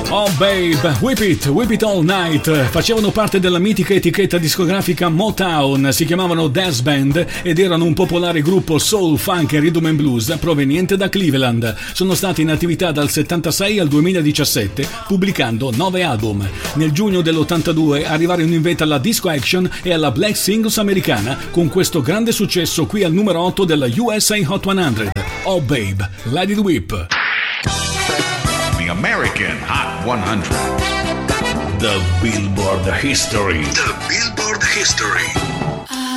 Oh Babe, Whip It All Night facevano parte della mitica etichetta discografica Motown, si chiamavano Dance Band ed erano un popolare gruppo soul, funk e rhythm and blues proveniente da Cleveland. Sono stati in attività dal 76 al 2017 pubblicando 9 album. Nel giugno dell'82 arrivarono in vetta alla Disco Action e alla Black Singles americana con questo grande successo qui al numero 8 della USA Hot 100. Oh Babe, Let It Whip. The American Hot 100. The Billboard History. The Billboard History.